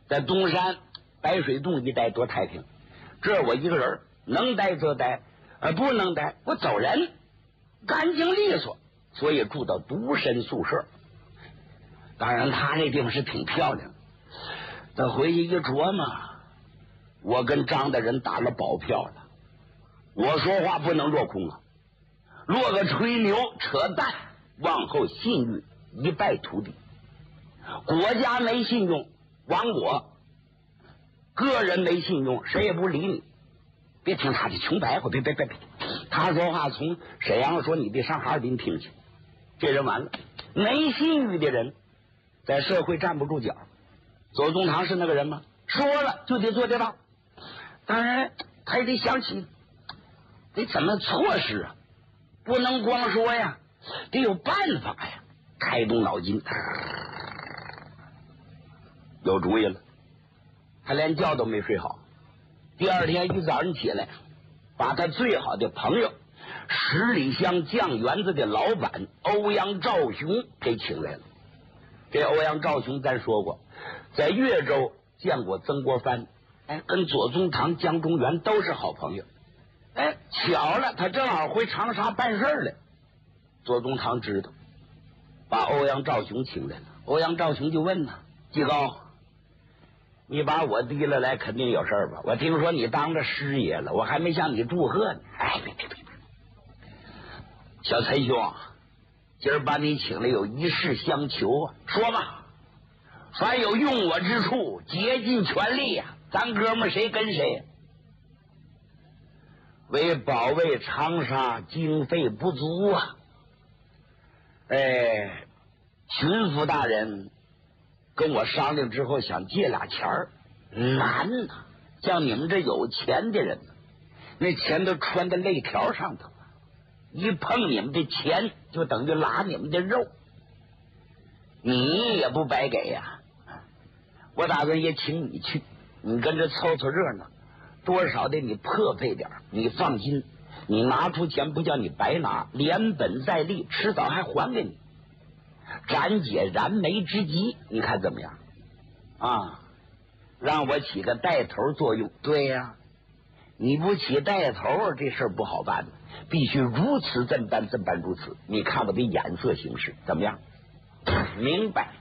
在东山白水洞一带多太平，这我一个人能待则待，不能待我走人，干净利索，所以住到独身宿舍。当然他那地方是挺漂亮的，他回去一琢磨，我跟张大人打了保票了，我说话不能落空啊，落个吹牛扯淡，往后信誉一败涂地。国家没信用亡我，个人没信用谁也不理你。别听他的穷白话，别，他说话从沈阳说你得上哈尔滨听去，这人完了。没信誉的人在社会站不住脚。左宗棠是那个人吗？说了就得做得到，当然他也得想起得怎么措施啊，不能光说呀，得有办法呀。开动脑筋，有主意了。他连觉都没睡好，第二天一早上起来，把他最好的朋友十里香酱园子的老板欧阳兆雄给请来了。这欧阳兆雄咱说过，在越州见过曾国藩，跟左宗棠、江中元都是好朋友。巧了，他正好回长沙办事来。左宗棠知道，把欧阳兆雄请来了。欧阳兆雄就问呐：“季高，你把我提了来，肯定有事吧？我听说你当着师爷了，我还没向你祝贺呢。”别，小陈兄，今儿把你请来有一事相求啊，说吧，凡有用我之处，竭尽全力呀，咱哥们谁跟谁。为保卫长沙，经费不足啊。巡抚大人跟我商量之后，想借俩钱儿，难呐。像你们这有钱的人，那钱都穿在肋条上头，一碰你们的钱就等于拉你们的肉，你也不白给呀。我打算也请你去，你跟着凑凑热闹，多少的你破费点，你放心，你拿出钱不叫你白拿，连本带利，迟早还还给你，斩解燃眉之急，你看怎么样啊？让我起个带头作用。对呀，你不起带头，这事儿不好办，必须如此这般如此。你看我的眼色行事怎么样？明白。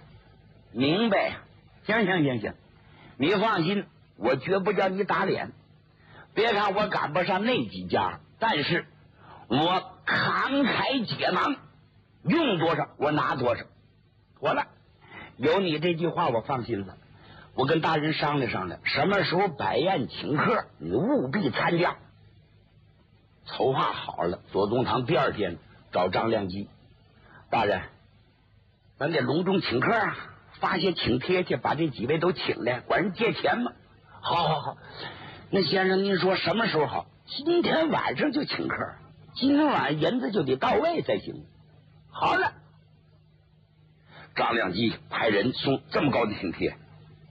行，你放心，我绝不叫你打脸。别看我赶不上那几家，但是我慷慨解囊，用多少我拿多少。妥了，有你这句话我放心了。我跟大人商量商量，什么时候摆宴请客，你务必参加。筹划好了，左宗棠第二天找张亮基，大人，咱得隆重请客啊，发些请帖去，把这几位都请来，管人借钱嘛。好，那先生您说什么时候好？今天晚上就请客，今天晚上银子就得到位才行。好了，张亮基派人送这么高的请帖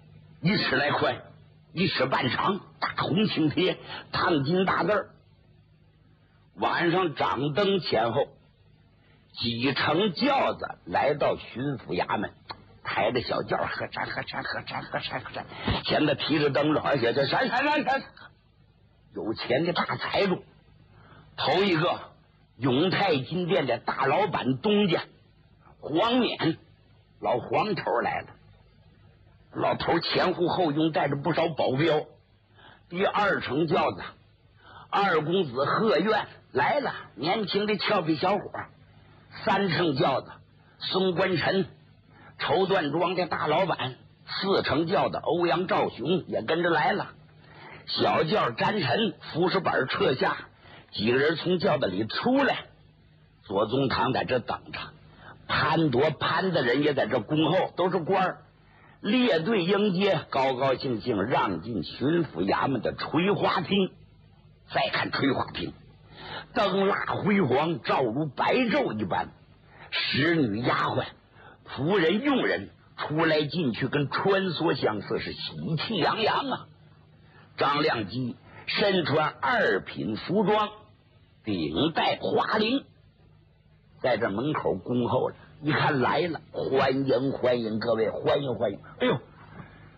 ，1尺来宽，1尺半长，大红请帖，烫金大字儿。晚上掌灯前后，几乘轿子来到巡抚衙门，抬着小轿，喝战，前头提着灯笼，而且这闪，有钱的大财主。头一个永泰金店的大老板东家黄冕，老黄头来了，老头前呼后拥，带着不少保镖。第二乘轿子二公子贺苑来了，年轻的俏皮小伙。3乘轿子宋官臣，绸缎庄的大老板。4乘轿子欧阳兆雄也跟着来了。小轿詹臣扶手板撤下，几个人从轿子里出来。左宗棠在这等着，潘铎潘的人也在这恭候，都是官儿，列队迎接，高高兴兴让进巡抚衙门的垂花厅。再看垂花厅，灯蜡辉煌，照如白昼一般，使女丫鬟仆人佣人出来进去，跟穿梭相似，是喜气洋洋啊。张亮基身穿2品服装，顶戴花翎，在这门口恭候着。一看来了，欢迎各位，欢迎。哎呦，